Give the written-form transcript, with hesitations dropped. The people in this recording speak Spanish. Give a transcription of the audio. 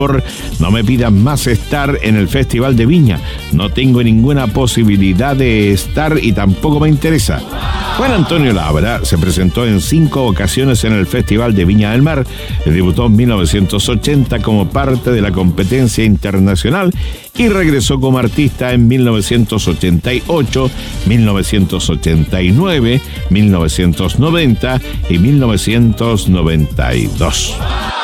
No me pidan más estar en el Festival de Viña. No tengo ninguna posibilidad de estar y tampoco me interesa. Juan Antonio Labra se presentó en 5 ocasiones en el Festival de Viña del Mar. Debutó en 1980 como parte de la competencia internacional y regresó como artista en 1988, 1989, 1990 y 1992.